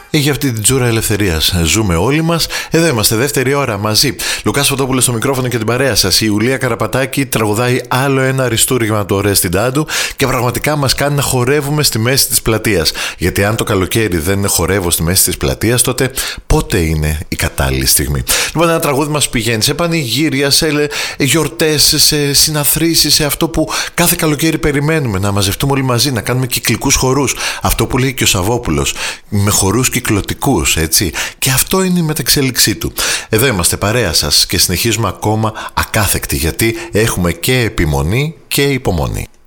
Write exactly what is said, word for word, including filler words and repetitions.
Έχει αυτή την τζούρα ελευθερίας. Ζούμε όλοι μας. Εδώ είμαστε, δεύτερη ώρα μαζί. Λουκάς Φωτόπουλος στο μικρόφωνο και την παρέα σας. Η Ιουλία Καραπατάκη τραγουδάει άλλο ένα αριστούργημα του Ορέστη Ντάντου και πραγματικά μας κάνει να χορεύουμε στη μέση της πλατείας. Γιατί αν το καλοκαίρι δεν χορεύω στη μέση της πλατείας, τότε πότε είναι η κατάλληλη στιγμή? Λοιπόν, ένα τραγούδι μας πηγαίνει σε πανηγύρια, σε γιορτές, σε συναθρήσεις, σε αυτό που κάθε καλοκαίρι περιμένουμε, να μαζευτούμε όλοι μαζί, να κάνουμε κυκλικούς χορούς. Αυτό που λέει και ο Σαββόπουλος, με χορούς κυκλωτικούς, έτσι. Και αυτό είναι η μεταξέλιξή του. Εδώ είμαστε, παρέα σας, και συνεχίζουμε ακόμα ακάθεκτοι, γιατί έχουμε και επιμονή και υπομονή.